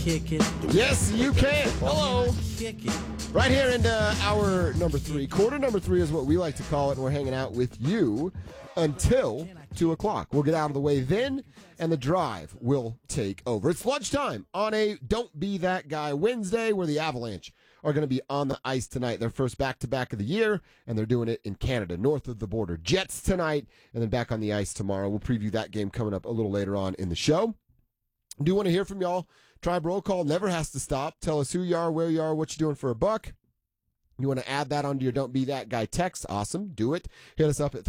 kick it? Yes, you can. Hello. Kick it. Right here into hour number 3. Quarter number 3 is what we like to call it, and we're hanging out with you until 2 o'clock. We'll get out of the way then, and the drive will take over. It's lunchtime on a Don't Be That Guy Wednesday, where the Avalanche are going to be on the ice tonight. Their first back-to-back of the year, and they're doing it in Canada, north of the border. Jets tonight, and then back on the ice tomorrow. We'll preview that game coming up a little later on in the show. Do want to hear from y'all. Tribe Roll Call never has to stop. Tell us who you are, where you are, what you're doing for a buck. You want to add that onto your Don't Be That Guy text? Awesome. Do it. Hit us up at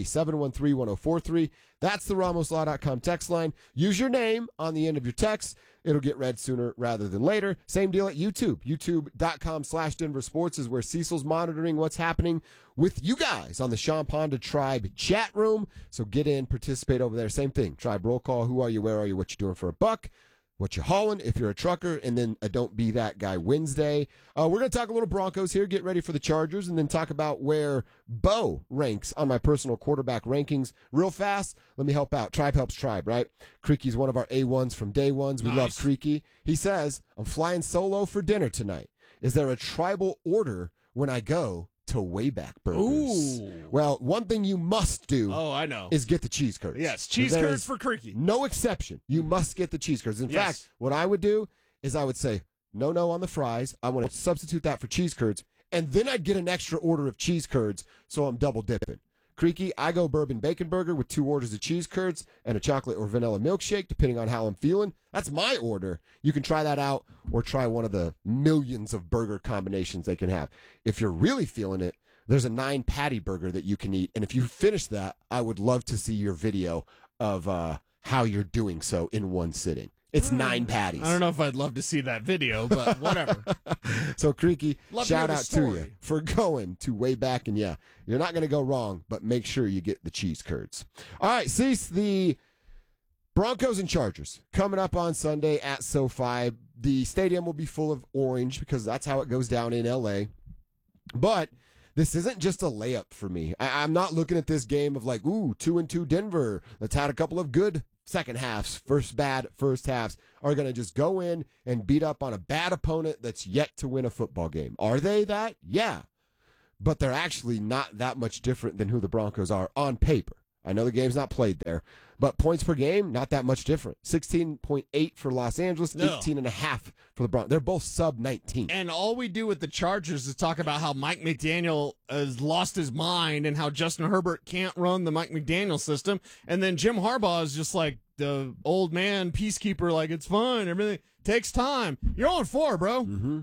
303-713-1043. That's the RamosLaw.com text line. Use your name on the end of your text. It'll get read sooner rather than later. Same deal at YouTube. YouTube.com/Denver Sports is where Cecil's monitoring what's happening with you guys on the Sean Ponda Tribe chat room. So get in, participate over there. Same thing. Tribe Roll Call. Who are you? Where are you? What you doing for a buck? What you hauling if you're a trucker, and then a Don't Be That Guy Wednesday. We're going to talk a little Broncos here, get ready for the Chargers, and then talk about where Bo ranks on my personal quarterback rankings. Real fast, let me help out. Tribe helps tribe, right? Creaky's one of our A1s from day ones. We love Creaky. He says, I'm flying solo for dinner tonight. Is there a tribal order when I go to Wayback Burgers? Ooh. Well, one thing you must do I know. is get the cheese curds. Yes, cheese curds for Creaky. No exception. You must get the cheese curds. In fact, what I would do is I would say, no on the fries. I want to substitute that for cheese curds. And then I'd get an extra order of cheese curds, so I'm double dipping. Creaky, I go bourbon bacon burger with 2 orders of cheese curds and a chocolate or vanilla milkshake, depending on how I'm feeling. That's my order. You can try that out or try one of the millions of burger combinations they can have. If you're really feeling it, there's a 9-patty burger that you can eat. And if you finish that, I would love to see your video of how you're doing so in one sitting. It's 9 patties. I don't know if I'd love to see that video, but whatever. So, Creaky, shout out to story. you for going to Wayback. And yeah, you're not going to go wrong, but make sure you get the cheese curds. All right, Cease, the Broncos and Chargers coming up on Sunday at SoFi. The stadium will be full of orange because that's how it goes down in L.A. But this isn't just a layup for me. I'm not looking at this game of like, 2-2 Denver. That's had a couple of good second halves, bad first halves, are going to just go in and beat up on a bad opponent that's yet to win a football game. Are they that? Yeah. But they're actually not that much different than who the Broncos are on paper. I know the game's not played there, but points per game, not that much different. 16.8 for Los Angeles, 18.5 for the Broncos. They're both sub 19. And all we do with the Chargers is talk about how Mike McDaniel has lost his mind and how Justin Herbert can't run the Mike McDaniel system. And then Jim Harbaugh is just like the old man peacekeeper, like, it's fine, everything takes time. You're on 4, bro. Mm-hmm.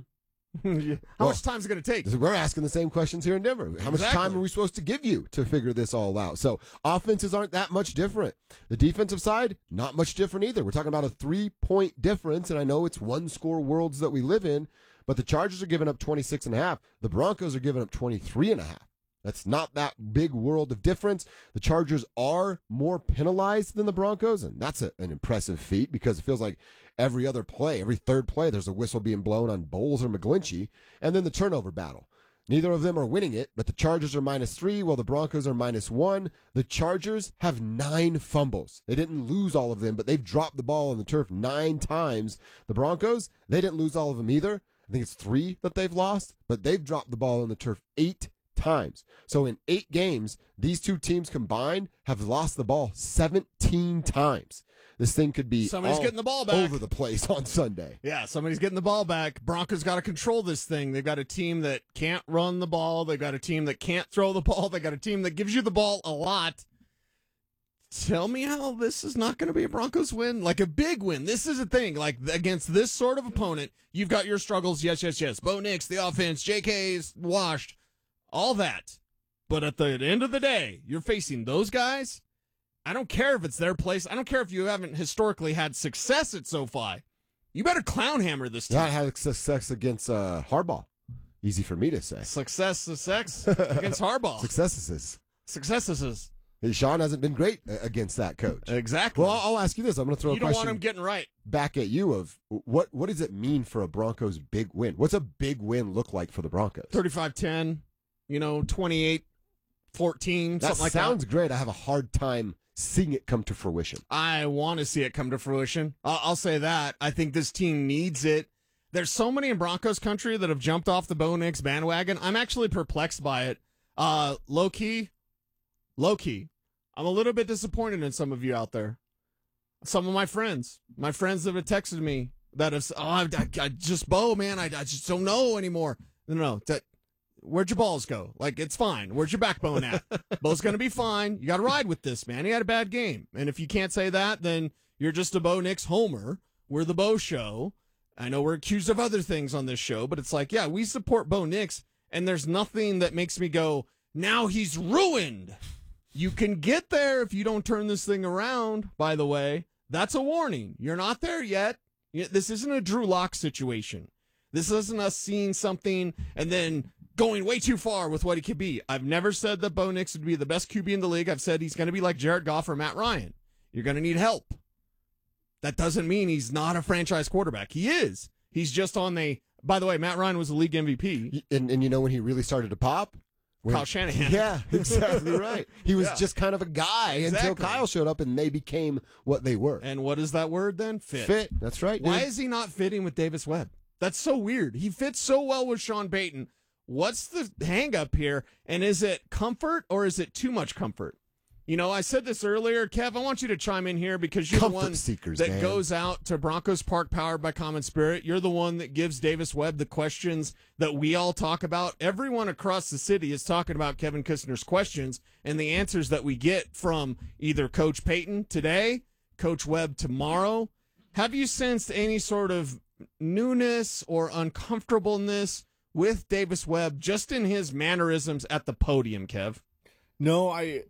How much time is it going to take? We're asking the same questions here in Denver. How much time are we supposed to give you to figure this all out? So offenses aren't that much different. The defensive side, not much different either. We're talking about a 3-point difference, and I know it's one-score worlds that we live in, but the Chargers are giving up 26.5. The Broncos are giving up 23.5. That's not that big world of difference. The Chargers are more penalized than the Broncos, and that's an impressive feat because it feels like every other play, every third play, there's a whistle being blown on Bowles or McGlinchey, and then the turnover battle. Neither of them are winning it, but the Chargers are -3 while the Broncos are -1. The Chargers have 9 fumbles. They didn't lose all of them, but they've dropped the ball on the turf 9 times. The Broncos, they didn't lose all of them either. I think it's 3 that they've lost, but they've dropped the ball on the turf 8 times. So in 8 games, these two teams combined have lost the ball 17 times. This thing could be somebody's getting the ball back over the place on Sunday. Yeah, somebody's getting the ball back. Broncos got to control this thing. They've got a team that can't run the ball. They've got a team that can't throw the ball. They got a team that gives you the ball a lot. Tell me how this is not going to be a Broncos win, like a big win. This is a thing, like against this sort of opponent, you've got your struggles. Yes. Bo Nix, the offense, JK's washed. All that. But at the end of the day, you're facing those guys. I don't care if it's their place. I don't care if you haven't historically had success at SoFi. You better clown hammer this team. Yeah, I had success against Harbaugh. Easy for me to say. Success against Harbaugh. Successes. Sean hasn't been great against that coach. Exactly. Well, I'll ask you this. I'm going to throw a question. You don't want him getting right. Back at you of what does it mean for a Broncos big win? What's a big win look like for the Broncos? 35-10, 28-14, something like that. Sounds great. I have a hard time seeing it come to fruition. I want to see it come to fruition. I'll say that. I think this team needs it. There's so many in Broncos country that have jumped off the Bo Nix bandwagon. I'm actually perplexed by it. Low key, I'm a little bit disappointed in some of you out there. Some of my friends that have texted me that have, I just Bo, man, I just don't know anymore. No, where'd your balls go? Like, it's fine. Where's your backbone at? Bo's going to be fine. You got to ride with this, man. He had a bad game. And if you can't say that, then you're just a Bo Nix homer. We're the Bo Show. I know we're accused of other things on this show, but it's like, yeah, we support Bo Nix, and there's nothing that makes me go, now he's ruined. You can get there if you don't turn this thing around, by the way. That's a warning. You're not there yet. This isn't a Drew Lock situation. This isn't us seeing something and then going way too far with what he could be. I've never said that Bo Nix would be the best QB in the league. I've said he's going to be like Jared Goff or Matt Ryan. You're going to need help. That doesn't mean he's not a franchise quarterback. He is. He's just on the... By the way, Matt Ryan was a league MVP. And you know when he really started to pop? Kyle Shanahan. Yeah, exactly right. He was just kind of a guy until Kyle showed up and they became what they were. And what is that word then? Fit. Fit, that's right. Why is he not fitting with Davis Webb? That's so weird. He fits so well with Sean Payton. What's the hang up here? And is it comfort or is it too much comfort? You know, I said this earlier. Kev, I want you to chime in here because you're comfort the one seekers, that man. goes out to Broncos Park powered by Common Spirit. You're the one that gives Davis Webb the questions that we all talk about. Everyone across the city is talking about Kevin Kistner's questions and the answers that we get from either Coach Payton today, Coach Webb tomorrow. Have you sensed any sort of newness or uncomfortableness with Davis Webb just in his mannerisms at the podium, Kev? No, I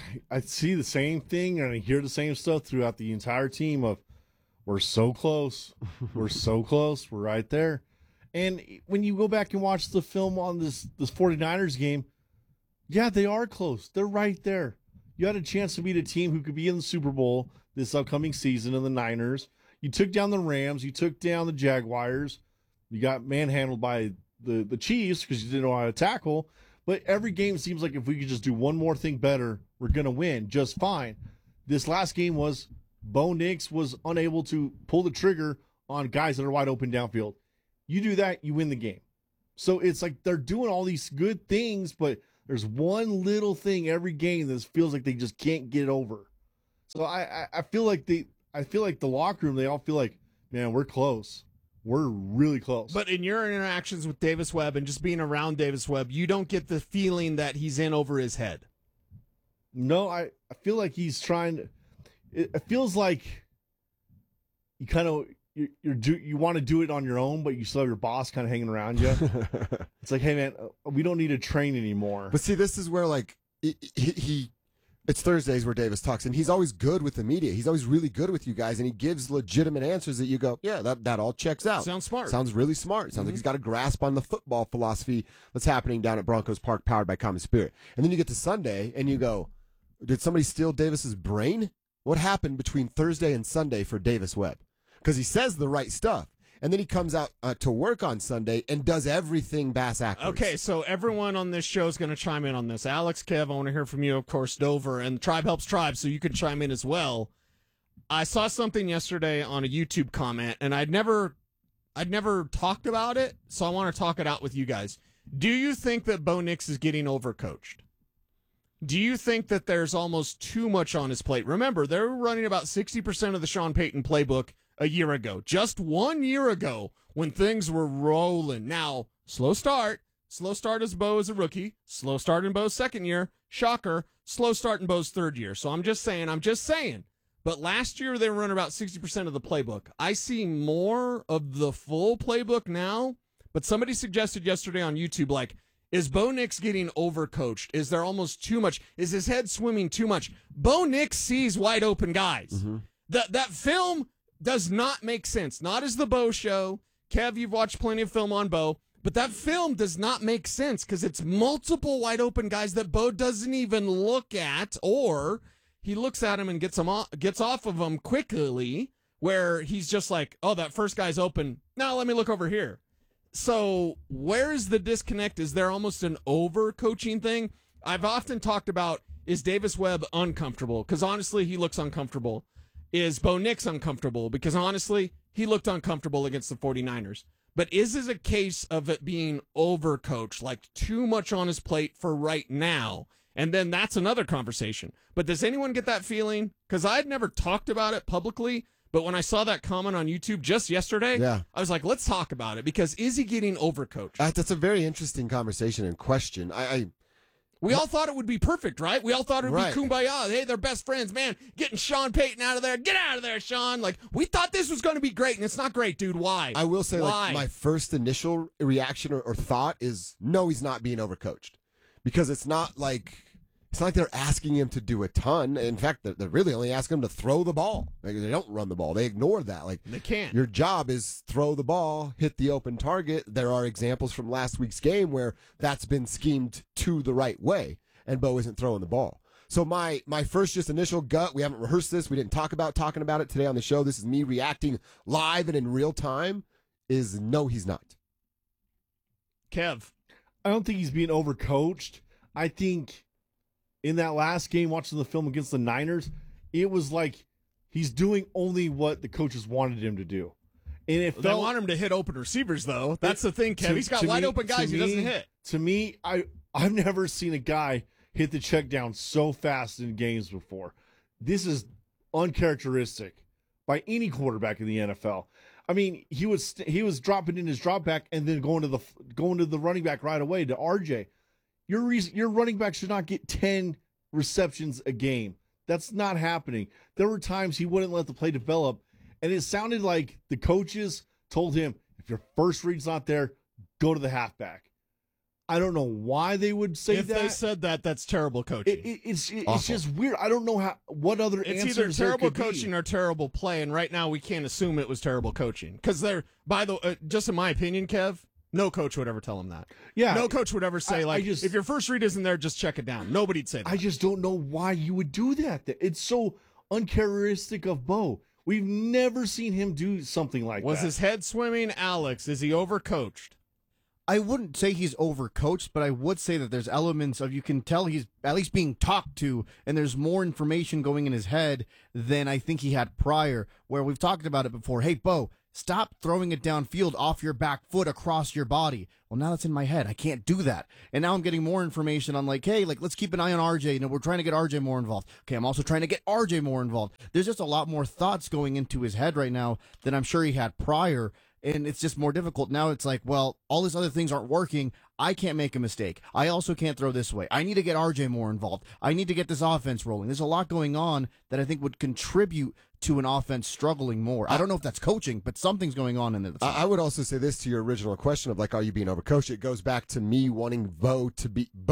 see the same thing and I hear the same stuff throughout the entire team of we're so close. We're so close. We're right there. And when you go back and watch the film on this 49ers game, yeah, they are close. They're right there. You had a chance to beat a team who could be in the Super Bowl this upcoming season in the Niners. You took down the Rams. You took down the Jaguars. You got manhandled by the Chiefs because you didn't know how to tackle. But every game seems like if we could just do one more thing better, we're going to win just fine. This last game was Bo Nix was unable to pull the trigger on guys that are wide open downfield. You do that, you win the game. So it's like they're doing all these good things, but there's one little thing every game that feels like they just can't get over. So I feel like the locker room, they all feel like, man, we're close. We're really close. But in your interactions with Davis Webb and just being around Davis Webb, you don't get the feeling that he's in over his head. No, I feel like he's trying to. It feels like you kind of you want to do it on your own, but you still have your boss kind of hanging around you. It's like, hey man, we don't need to train anymore. But see, this is where like it's Thursdays where Davis talks, and he's always good with the media. He's always really good with you guys, and he gives legitimate answers that you go, yeah, that all checks out. Sounds smart. Sounds really smart. Sounds like he's got a grasp on the football philosophy that's happening down at Broncos Park, powered by Common Spirit. And then you get to Sunday, and you go, did somebody steal Davis's brain? What happened between Thursday and Sunday for Davis Webb? Because he says the right stuff. And then he comes out to work on Sunday and does everything bass backwards. Okay, so everyone on this show is going to chime in on this. Alex, Kev, I want to hear from you, of course, Dover, and Tribe Helps Tribe, so you can chime in as well. I saw something yesterday on a YouTube comment, and I'd never talked about it, so I want to talk it out with you guys. Do you think that Bo Nix is getting overcoached? Do you think that there's almost too much on his plate? Remember, they were running about 60% of the Sean Payton playbook a year ago, just 1 year ago, when things were rolling. Now, slow start as Bo as a rookie, slow start in Bo's second year, shocker, slow start in Bo's third year. So I'm just saying. But last year they were running about 60% of the playbook. I see more of the full playbook now, but somebody suggested yesterday on YouTube, like, is Bo Nix getting overcoached? Is there almost too much? Is his head swimming too much? Bo Nix sees wide open guys. Mm-hmm. That film does not make sense. Not as the Bo Show. Kev, you've watched plenty of film on Bo, but that film does not make sense because it's multiple wide open guys that Bo doesn't even look at, or he looks at him and gets off of him quickly, where he's just like, oh, that first guy's open. Now let me look over here. So where's the disconnect? Is there almost an over-coaching thing? I've often talked about is Davis Webb uncomfortable? Because honestly, he looks uncomfortable. Is Bo Nix uncomfortable? Because honestly, he looked uncomfortable against the 49ers. But is this a case of it being overcoached, like too much on his plate for right now? And then that's another conversation. But does anyone get that feeling? Because I'd never talked about it publicly, but when I saw that comment on YouTube just yesterday, I was like, let's talk about it. Because is he getting overcoached? That's a very interesting conversation and question. We all thought it would be perfect, right? We all thought it would be kumbaya. Hey, they're best friends, man. Getting Sean Payton out of there. Get out of there, Sean. Like, we thought this was going to be great, and it's not great, dude. Why? I will say, Why? like, my first initial reaction or thought is, no, he's not being overcoached. Because it's not like they're asking him to do a ton. In fact, they're really only asking him to throw the ball. Like, they don't run the ball. They ignore that. Like, they can't. Your job is throw the ball, hit the open target. There are examples from last week's game where that's been schemed to the right way, and Bo isn't throwing the ball. So my first just initial gut, we haven't rehearsed this, we didn't talking about it today on the show. This is me reacting live and in real time, is no, he's not. Kev. I don't think he's being overcoached. I think in that last game, watching the film against the Niners, it was like he's doing only what the coaches wanted him to do. And it felt, they want him to hit open receivers, though. That's the thing, Kev. He's got wide open guys he doesn't hit. To me, I've never seen a guy hit the check down so fast in games before. This is uncharacteristic by any quarterback in the NFL. I mean, he was dropping in his drop back and then going to the running back right away to RJ. Your running back should not get 10 receptions a game. That's not happening. There were times he wouldn't let the play develop, and it sounded like the coaches told him, if your first read's not there, go to the halfback. I don't know why they would say that. If they said that, that's terrible coaching. It's just weird. I don't know what other answers there could be. It's either terrible coaching or terrible play, and right now we can't assume it was terrible coaching. Because just in my opinion, Kev, no coach would ever tell him that. Yeah. No coach would ever say, if your first read isn't there, just check it down. Nobody'd say that. I just don't know why you would do that. It's so uncharacteristic of Bo. We've never seen him do something like that. Was his head swimming? Alex, is he overcoached? I wouldn't say he's overcoached, but I would say that there's elements of, you can tell he's at least being talked to, and there's more information going in his head than I think he had prior, where we've talked about it before. Hey, Bo, stop throwing it downfield off your back foot across your body. Well, now it's in my head. I can't do that. And now I'm getting more information on hey, let's keep an eye on RJ. We're trying to get RJ more involved. Okay, I'm also trying to get RJ more involved. There's just a lot more thoughts going into his head right now than I'm sure he had prior. And it's just more difficult. Now it's like, well, all these other things aren't working. I can't make a mistake. I also can't throw this way. I need to get RJ more involved. I need to get this offense rolling. There's a lot going on that I think would contribute to an offense struggling more. I don't know if that's coaching, but something's going on in there. I would also say this to your original question of are you being overcoached? It goes back to me wanting Bo to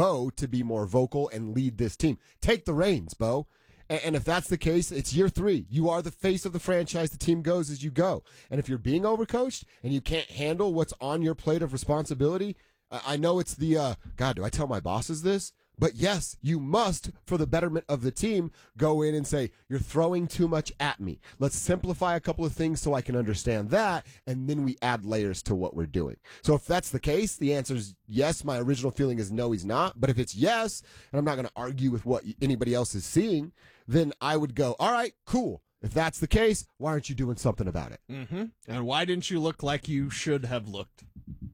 be more vocal and lead this team. Take the reins, Bo. And if that's the case, it's year 3. You are the face of the franchise. The team goes as you go. And if you're being overcoached and you can't handle what's on your plate of responsibility, I know it's God, do I tell my bosses this? But yes, you must, for the betterment of the team, go in and say, you're throwing too much at me. Let's simplify a couple of things so I can understand that, and then we add layers to what we're doing. So if that's the case, the answer is yes. My original feeling is no, he's not. But if it's yes, and I'm not going to argue with what anybody else is seeing, then I would go, all right, cool. If that's the case, why aren't you doing something about it? Mm-hmm. And why didn't you look like you should have looked?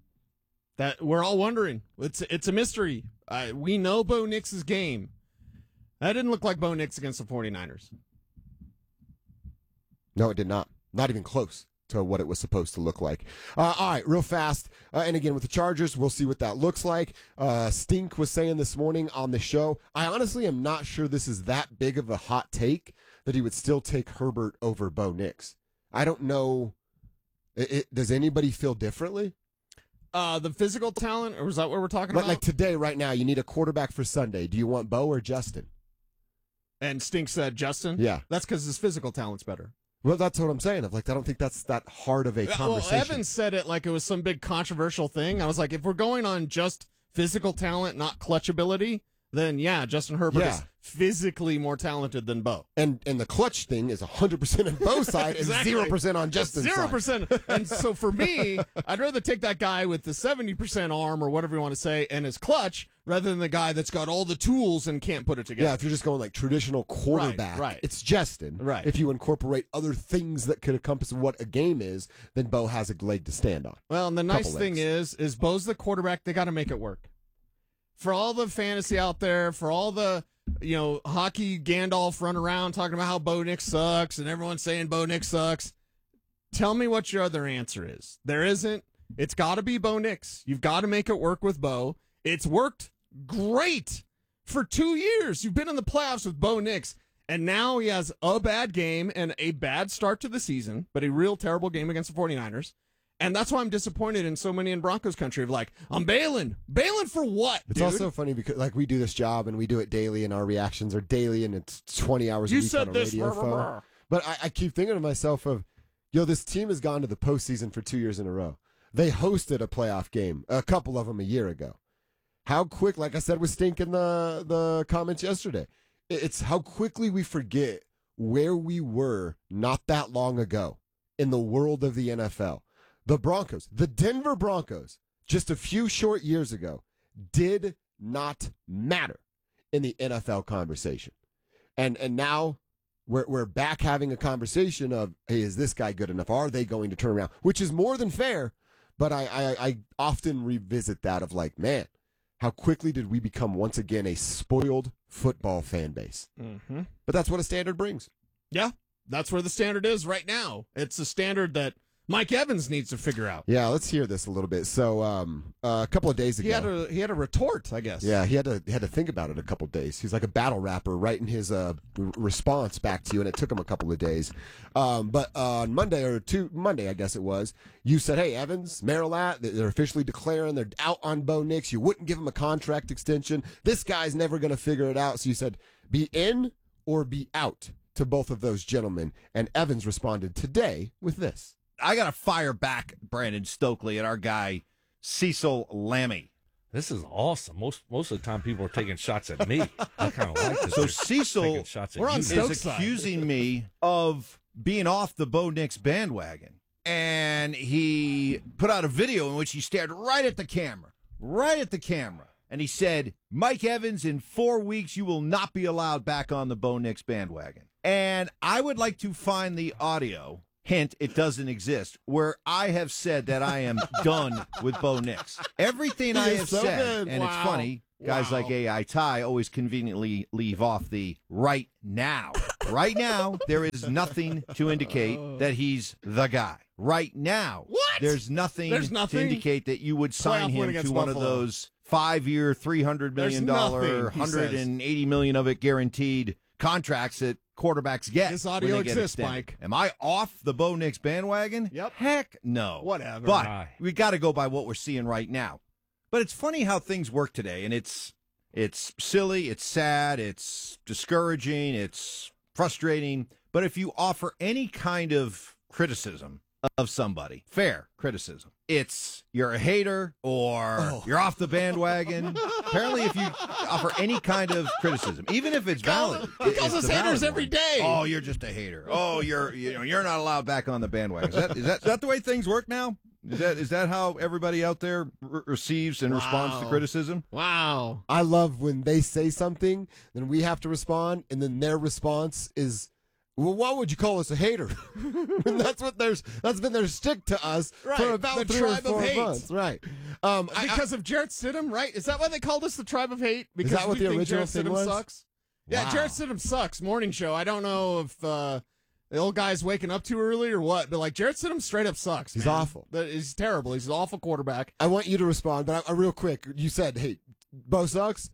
That we're all wondering. It's a mystery. We know Bo Nix's game. That didn't look like Bo Nix against the 49ers. No, it did not. Not even close to what it was supposed to look like. All right, real fast. And again, with the Chargers, we'll see what that looks like. Stink was saying this morning on the show, I honestly am not sure this is that big of a hot take that he would still take Herbert over Bo Nix. I don't know. Does anybody feel differently? The physical talent, or was that what we're talking about? Like today, right now, you need a quarterback for Sunday. Do you want Bo or Justin? And Stink said Justin? Yeah. That's because his physical talent's better. Well, that's what I'm saying. I don't think that's that hard of a conversation. Well, Evan said it like it was some big controversial thing. I was like, if we're going on just physical talent, not clutch ability, then yeah, Justin Herbert Yeah. is physically more talented than Bo. And the clutch thing is 100% on both sides Exactly. and 0% on Justin's side. 0%. And so for me, I'd rather take that guy with the 70% arm or whatever you want to say and his clutch rather than the guy that's got all the tools and can't put it together. Yeah, if you're just going like traditional quarterback, right. it's Justin. Right. If you incorporate other things that could encompass what a game is, then Bo has a leg to stand on. Well, and the nice Couple thing legs. is Bo's the quarterback. They got to make it work. For all the fantasy out there, for all the hockey Gandalf run around talking about how Bo Nix sucks and everyone's saying Bo Nix sucks, tell me what your other answer is. There isn't. It's got to be Bo Nix. You've got to make it work with Bo. It's worked great for 2 years. You've been in the playoffs with Bo Nix, and now he has a bad game and a bad start to the season, but a real terrible game against the 49ers. And that's why I'm disappointed in so many in Broncos country of like, I'm bailing. Bailing for what, It's dude? also funny because like we do this job and we do it daily and our reactions are daily and it's 20 hours a You week said on a this. radio phone. But I keep thinking to myself of, this team has gone to the postseason for 2 years in a row. They hosted a playoff game, a couple of them a year ago. How quick, like I said with Stink in the comments yesterday, it's how quickly we forget where we were not that long ago in the world of the NFL. The Broncos, the Denver Broncos, just a few short years ago, did not matter in the NFL conversation. And now we're back having a conversation of, hey, is this guy good enough? Are they going to turn around? Which is more than fair, but I often revisit that of like, man, how quickly did we become once again a spoiled football fan base? Mm-hmm. But that's what a standard brings. Yeah, that's where the standard is right now. It's a standard that Mike Evans needs to figure out. Yeah, let's hear this a little bit. So a couple of days ago, He had a retort, I guess. yeah, he had to think about it a couple of days. He's like a battle rapper writing his response back to you, and it took him a couple of days. But on Monday, I guess it was, you said, hey, Evans, Marilat, they're officially declaring they're out on Bo Nix. You wouldn't give him a contract extension. This guy's never going to figure it out. So you said, be in or be out to both of those gentlemen. And Evans responded today with this. I got to fire back Brandon Stokely and our guy Cecil Lammy. This is awesome. Most of the time, people are taking shots at me. I kind of like this. So They're Cecil taking shots at We're on you. Stokes' is side. accusing me of being off the Bo Nix bandwagon. And he put out a video in which he stared right at the camera. And he said, Mike Evans, in 4 weeks, you will not be allowed back on the Bo Nix bandwagon. And I would like to find the audio. Hint, it doesn't exist, where I have said that I am done with Bo Nix. Everything I is have so said, good. and it's Wow. funny, guys Wow. like AI Ty always conveniently leave off the right now. Right now, there is nothing to indicate that he's the guy. Right now, What? There's nothing nothing? to indicate that you would sign Playoff win him against to one of Buffalo. those 5-year, $300 million, There's nothing, he says. $180 million of it guaranteed contracts that quarterbacks get. This when audio they get exists, extended. Mike. Am I off the Bo Nix bandwagon? Yep. Heck no. Whatever. But Aye. we got to go by what we're seeing right now. But it's funny how things work today, and it's silly, it's sad, it's discouraging, it's frustrating. But if you offer any kind of criticism of somebody, fair criticism, it's you're a hater or you're off the bandwagon. Apparently, if you offer any kind of criticism, even if it's valid, He calls it's us the haters valid every one. day. Oh, you're just a hater. Oh, you're not allowed back on the bandwagon. Is that the way things work now? Is that how everybody out there receives and responds to Wow. criticism? Wow. I love when they say something, then we have to respond, and then their response is, well, why would you call us a hater? And that's been their stick to us Right, for about the 3 or tribe of 4 hate. months. Right. Because of Jarrett Stidham, right? Is that why they called us the Tribe of Hate? Because that what we the think original Jarrett thing Stidham was? sucks? Yeah, Wow. Jarrett Stidham sucks. Morning show. I don't know if the old guy's waking up too early or what, but like Jarrett Stidham straight up sucks. He's man. awful. He's terrible. He's an awful quarterback. I want you to respond, but real quick, you said, hey, Bo sucks.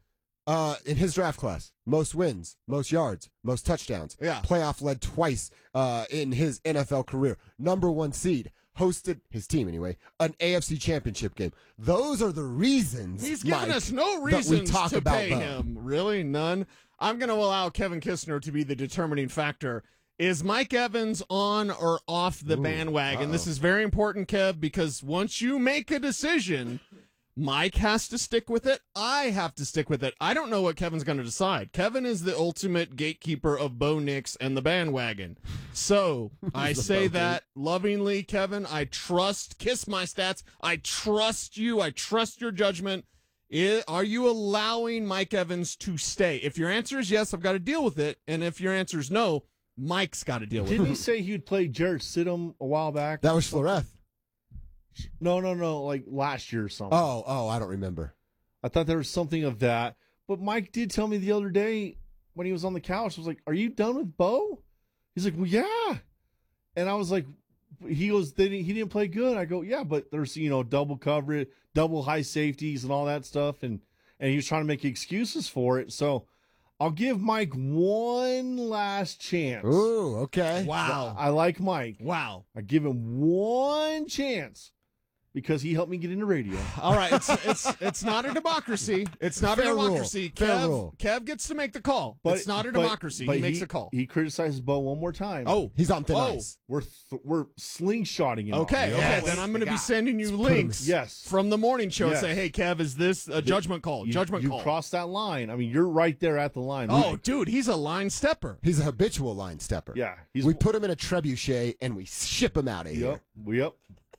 In his draft class, most wins, most yards, most touchdowns. Yeah. Playoff led twice in his NFL career. Number 1 seed. Hosted, his team anyway, an AFC championship game. Those are the reasons, He's given Mike, us no that we reasons talk to about pay Bo. him. Really? None? I'm going to allow Kevin Kistner to be the determining factor. Is Mike Evans on or off the bandwagon? This is very important, Kev, because once you make a decision, Mike has to stick with it. I have to stick with it. I don't know what Kevin's going to decide. Kevin is the ultimate gatekeeper of Bo Nix and the bandwagon. So I say that lovingly, Kevin. I trust, kiss my stats. I trust you. I trust your judgment. Are you allowing Mike Evans to stay? If your answer is yes, I've got to deal with it. And if your answer is no, Mike's got to deal with Didn't it. he say he'd play Jarrett Stidham a while back? That was Schlereth. No, like last year or something. Oh, I don't remember. I thought there was something of that. But Mike did tell me the other day when he was on the couch, I was like, "Are you done with Bo?" He's like, "Well, yeah." And I was like, he goes, he didn't play good. I go, "Yeah, but there's, double coverage, double high safeties and all that stuff." And he was trying to make excuses for it. So I'll give Mike one last chance. Ooh, okay. Wow. I like Mike. Wow. I give him one chance because he helped me get into radio. All right, it's not a democracy. It's not Fair a rule. democracy. Fair rule. Kev gets to make the call. It's not a democracy. But he makes a call. He criticizes Bo one more time. Oh, He's on thin ice. We're slingshotting him. okay. off. Okay, then I'm going to be sending you links Yes. from the morning show and Yes. say, hey, Kev, is this a judgment call? You Judgment call. crossed that line. I mean, you're right there at the line. Oh, dude, he's a line stepper. He's a habitual line stepper. Yeah. We put him in a trebuchet and we ship him out of here. Yep.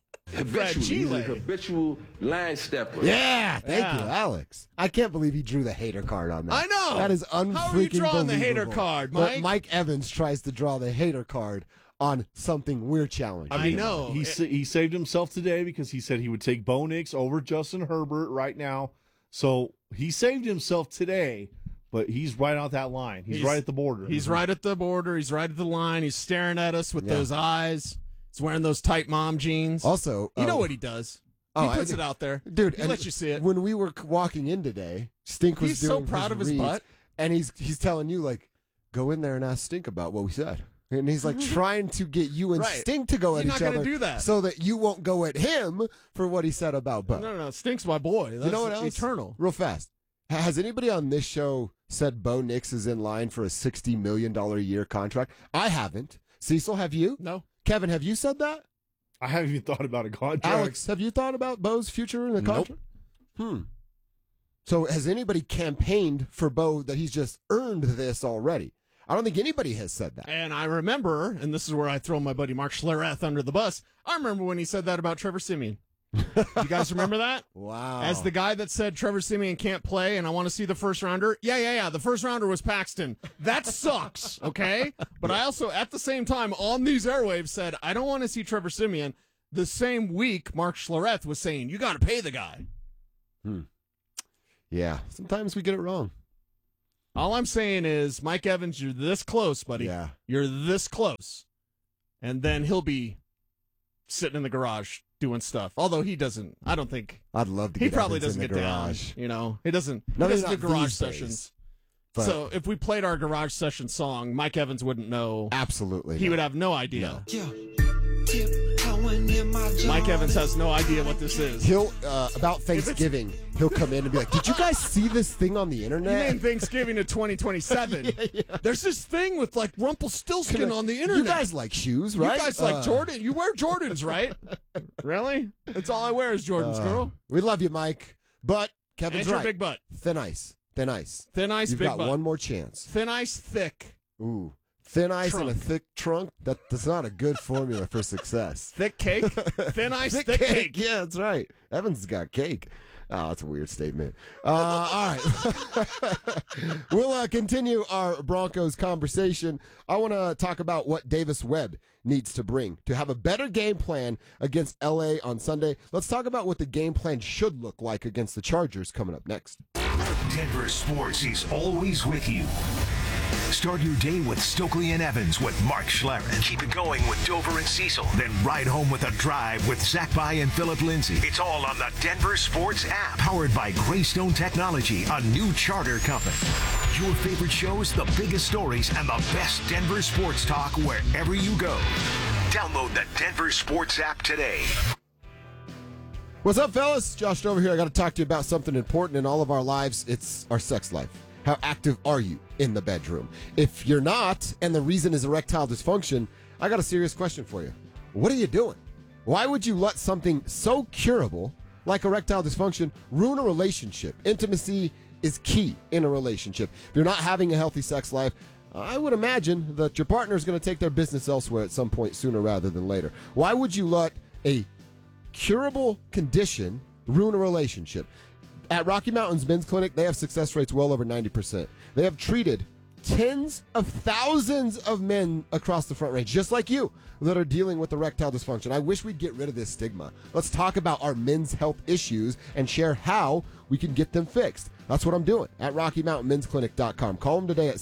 He's a habitual line stepper. Yeah, thank you, Alex. I can't believe he drew the hater card on that. I know. That is unfreaking How are you drawing the hater believable. card, But Mike? Mike Evans tries to draw the hater card on something we're challenging. I know. He saved himself today because he said he would take Bo Nix over Justin Herbert right now. So he saved himself today, but he's right on that line. He's right at the border. He's right at the border. He's right at the line. He's staring at us with those eyes. He's wearing those tight mom jeans. Also, You know what he does. He puts it out there. Dude, He and lets you see it. When we were walking in today, Stink was He's so doing proud of his reads, butt. and he's telling you, like, go in there and ask Stink about what we said. And he's like trying to get you and Right. Stink to go He's at not each gonna other do that. so that you won't go at him for what he said about Bo. No, Stinks my boy. That's You know what else? eternal. Real fast. Has anybody on this show said Bo Nix is in line for a $60 million a year contract? I haven't. Cecil, have you? No. Kevin, have you said that? I haven't even thought about a contract. Alex, have you thought about Bo's future in the contract? So has anybody campaigned for Bo that he's just earned this already? I don't think anybody has said that. And I remember, and this is where I throw my buddy Mark Schlereth under the bus. I remember when he said that about Trevor Siemian. You guys remember that? Wow. As the guy that said Trevor Siemian can't play and I want to see the first rounder. Yeah. The first rounder was Paxton. That sucks, okay? But I also, at the same time, on these airwaves said, I don't want to see Trevor Siemian. The same week, Mark Schlereth was saying, you got to pay the guy. Yeah, sometimes we get it wrong. All I'm saying is, Mike Evans, you're this close, buddy. Yeah. You're this close. And then he'll be sitting in the garage doing stuff. Although he doesn't, I don't think. I'd love to He get probably Evans doesn't in get the garage. down. You know, he doesn't. No, he doesn't not do garage these days, sessions. but- So if we played our garage session song, Mike Evans wouldn't know. Absolutely. He not. would have no idea. Mike Evans has no idea what this is. He'll, about Thanksgiving, he'll come in and be like, did you guys see this thing on the You internet? named Thanksgiving to 2027. There's this thing with like Rumpelstiltskin on the internet. You guys like shoes, right? You guys like Jordan. You wear Jordans, right? Really? That's all I wear is Jordans, girl. We love you, Mike. But And Kevin's your right. big butt. Thin ice. Thin ice. Thin ice, You've big got butt. one more chance. Thin ice, thick. Ooh. Thin ice and a Trunk. thick trunk? That's not a good formula for success. Thick cake. Thin ice, thick cake. Yeah, that's right. Evans got cake. Oh, that's a weird statement. All right. We'll continue our Broncos conversation. I want to talk about what Davis Webb needs to bring to have a better game plan against LA on Sunday. Let's talk about what the game plan should look like against the Chargers coming up next. Denver Sports is always with you. Start your day with Stokely and Evans with Mark Schlereth. Keep it going with Dover and Cecil. Then ride home with a drive with Zach By and Philip Lindsay. It's all on the Denver Sports app. Powered by Greystone Technology, a new charter company. Your favorite shows, the biggest stories, and the best Denver sports talk wherever you go. Download the Denver Sports app today. What's up, fellas? Josh Dover here. I got to talk to you about something important in all of our lives. It's our sex life. How active are you in the bedroom? If you're not, and the reason is erectile dysfunction, I got a serious question for you. What are you doing? Why would you let something so curable like erectile dysfunction, ruin a relationship. Intimacy is key in a relationship. If you're not having a healthy sex life, I would imagine that your partner is going to take their business elsewhere at some point sooner rather than later. Why would you let a curable condition ruin a relationship? At Rocky Mountains Men's Clinic, they have success rates well over 90%. They have treated tens of thousands of men across the Front Range, just like you, that are dealing with erectile dysfunction. I wish we'd get rid of this stigma. Let's talk about our men's health issues and share how we can get them fixed. That's what I'm doing at RockyMountainMen'sClinic.com. Call them today at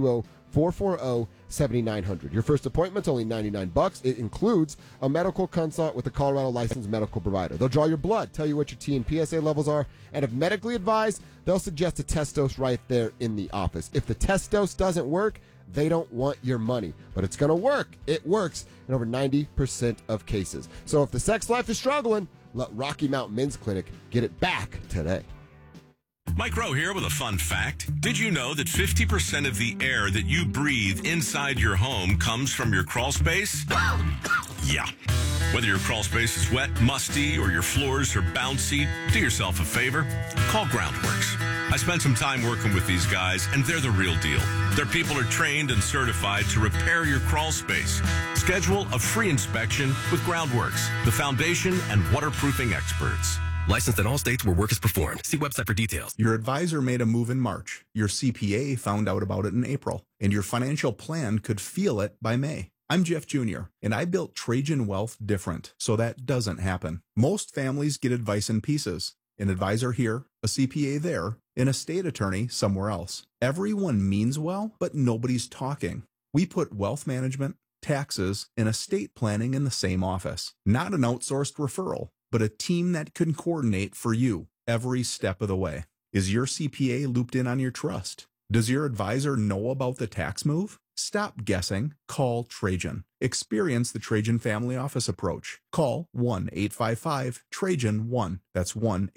720-440-7900. Your first appointment's only $99. It includes a medical consult with a Colorado licensed medical provider. They'll draw your blood, tell you what your T and PSA levels are, and if medically advised, they'll suggest a test dose right there in the office. If the test dose doesn't work, they don't want your money. But it's going to work. It works in over 90% of cases. So if the sex life is struggling, let Rocky Mountain Men's Clinic get it back today. Mike Rowe here with a fun fact. Did you know that 50% of the air that you breathe inside your home comes from your crawl space? Yeah. Whether your crawl space is wet, musty, or your floors are bouncy, do yourself a favor. Call Groundworks. I spent some time working with these guys, and they're the real deal. Their people are trained and certified to repair your crawl space. Schedule a free inspection with Groundworks, the foundation and waterproofing experts. Licensed in all states where work is performed. See website for details. Your advisor made a move in March. Your CPA found out about it in April. And your financial plan could feel it by May. I'm Jeff Jr., and I built Trajan Wealth different, so that doesn't happen. Most families get advice in pieces. An advisor here, a CPA there, an estate attorney somewhere else. Everyone means well, but nobody's talking. We put wealth management, taxes, and estate planning in the same office. Not an outsourced referral, but a team that can coordinate for you every step of the way. Is your CPA looped in on your trust? Does your advisor know about the tax move? Stop guessing. Call Trajan. Experience the Trajan Family Office approach. Call 1-855-TRAJAN-1. That's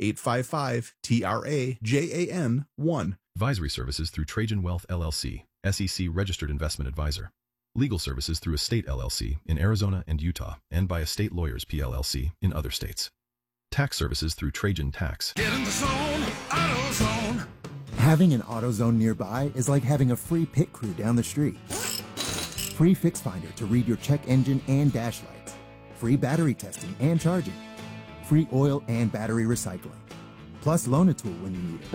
1-855-TRAJAN-1. Advisory services through Trajan Wealth LLC, SEC Registered Investment Advisor. Legal services through Estate LLC in Arizona and Utah, and by Estate Lawyers PLLC in other states. Tax services through Trajan Tax. Get in the zone, AutoZone. Having an AutoZone nearby is like having a free pit crew down the street. Free Fix Finder to read your check engine and dash lights. Free battery testing and charging. Free oil and battery recycling. Plus loan a tool when you need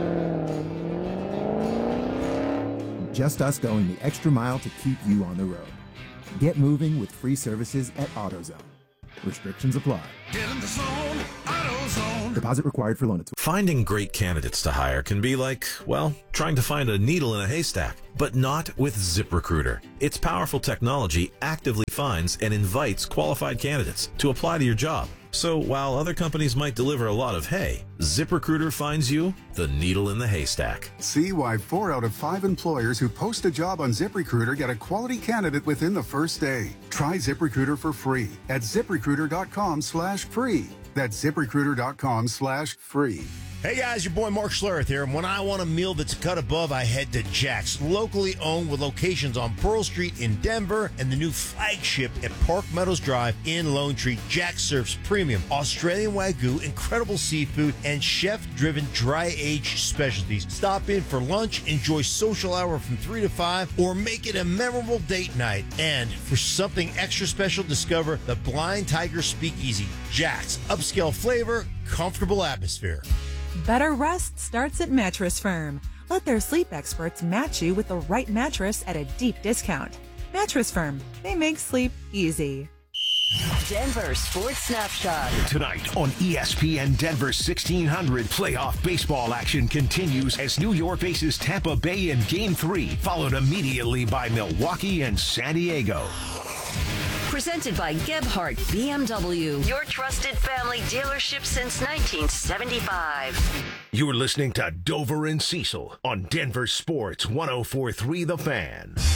it. Just us going the extra mile to keep you on the road. Get moving with free services at AutoZone. Restrictions apply. Get in the zone, AutoZone. Deposit required for loan a tool. Finding great candidates to hire can be like, well, trying to find a needle in a haystack, but not with ZipRecruiter. Its powerful technology actively finds and invites qualified candidates to apply to your job. So while other companies might deliver a lot of hay, ZipRecruiter finds you the needle in the haystack. See why 4 out of 5 employers who post a job on ZipRecruiter get a quality candidate within the first day. Try ZipRecruiter for free at ZipRecruiter.com/free. That's ZipRecruiter.com/free. Hey guys, your boy Mark Schlereth here, and when I want a meal that's a cut above, I head to Jack's, locally owned with locations on Pearl Street in Denver and the new flagship at Park Meadows Drive in Lone Tree. Jack's serves premium Australian Wagyu, incredible seafood, and chef-driven dry-aged specialties. Stop in for lunch, enjoy social hour from 3 to 5, or make it a memorable date night. And for something extra special, discover the Blind Tiger Speakeasy. Jack's, upscale flavor, comfortable atmosphere. Better rest starts at Mattress Firm. Let their sleep experts match you with the right mattress at a deep discount. Mattress Firm. They make sleep easy. Denver Sports Snapshot. Tonight on ESPN Denver 1600, playoff baseball action continues as New York faces Tampa Bay in Game 3, followed immediately by Milwaukee and San Diego. Presented by Gebhardt BMW, your trusted family dealership since 1975. You're listening to Dover and Cecil on Denver Sports 104.3 The Fan.